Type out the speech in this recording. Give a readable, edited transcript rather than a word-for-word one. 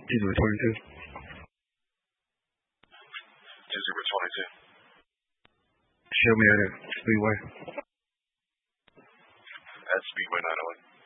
2-22. 2-22. Show me at Speedway. At Speedway 901.